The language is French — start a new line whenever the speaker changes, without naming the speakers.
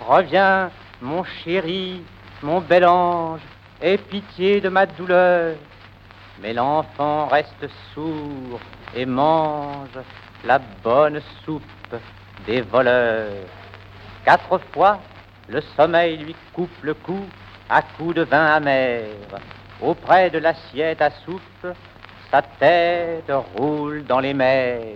Reviens, mon chéri, mon bel ange, aie pitié de ma douleur. Mais l'enfant reste sourd et mange la bonne soupe des voleurs. 4 fois, le sommeil lui coupe le cou à coups de vin amer. Auprès de l'assiette à soupe, sa tête roule dans les mers.